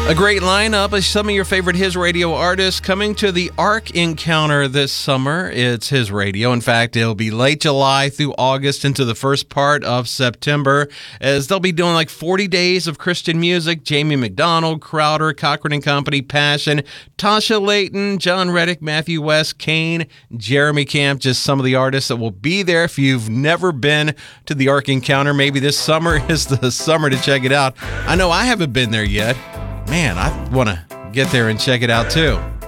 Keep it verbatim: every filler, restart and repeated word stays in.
A great lineup of some of your favorite His Radio artists coming to the Ark Encounter this summer. It's His Radio. In fact, it'll be late July through August into the first part of September, as they'll be doing like forty days of Christian music. Jamie McDonald, Crowder, Cochran and Company, Passion, Tasha Layton, John Reddick, Matthew West, Kane, Jeremy Camp, just some of the artists that will be there. If you've never been to the Ark Encounter, maybe this summer is the summer to check it out. I know I haven't been there yet. Man, I want to get there and check it out too.